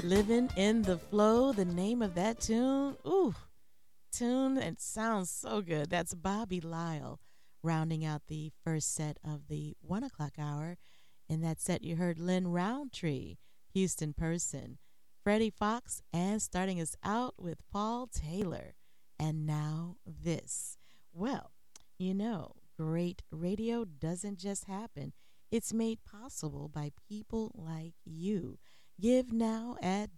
Living in the Flow, the name of that tune. Ooh, tune and sounds so good. That's Bobby Lyle rounding out the first set of the 1 o'clock hour. In that set, you heard Lynn Roundtree, Houston Person, Freddie Fox, and starting us out with Paul Taylor. And now this. Well, great radio doesn't just happen. It's made possible by people like you. Give now at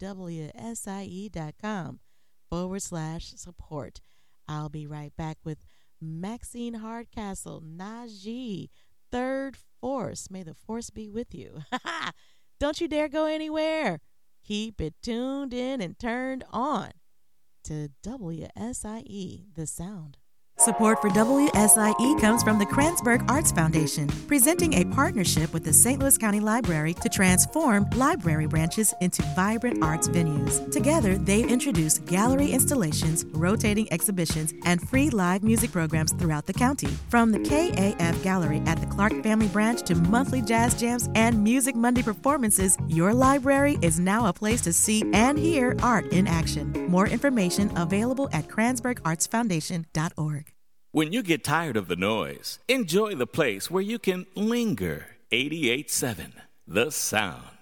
WSIE.com/support. I'll be right back with Maxine Hardcastle, Najee, Third Force. May the force be with you. Don't you dare go anywhere. Keep it tuned in and turned on to WSIE, the sound. Support for WSIE comes from the Kranzberg Arts Foundation, presenting a partnership with the St. Louis County Library to transform library branches into vibrant arts venues. Together, they've introduced gallery installations, rotating exhibitions, and free live music programs throughout the county. From the KAF Gallery at the Clark Family Branch to monthly jazz jams and Music Monday performances, your library is now a place to see and hear art in action. More information available at KranzbergArtsFoundation.org. When you get tired of the noise, enjoy the place where you can linger. 88.7, The Sound.